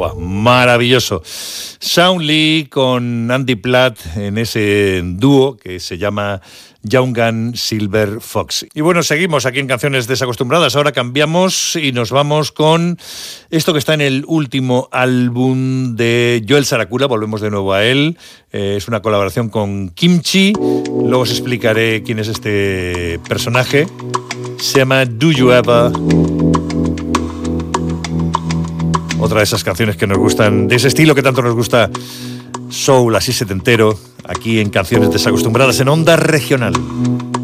Buah, maravilloso. Shawn Lee con Andy Platt en ese dúo que se llama Young Gun Silver Fox. Y bueno, seguimos aquí en Canciones Desacostumbradas. Ahora cambiamos y nos vamos con esto que está en el último álbum de Joel Saracura. Volvemos de nuevo a él. Es una colaboración con Kimchi. Luego os explicaré quién es este personaje. Se llama Do You Ever. Otra de esas canciones que nos gustan, de ese estilo que tanto nos gusta, soul, así setentero, aquí en Canciones Desacostumbradas en Onda Regional.